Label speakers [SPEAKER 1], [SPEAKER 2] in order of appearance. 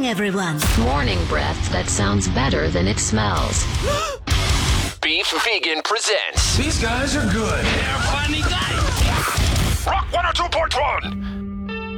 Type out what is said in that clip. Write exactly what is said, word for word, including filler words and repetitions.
[SPEAKER 1] everyone.
[SPEAKER 2] Morning breath that sounds better than it smells.
[SPEAKER 3] Beef Vegan presents.
[SPEAKER 4] These guys are good.
[SPEAKER 5] They're funny guys.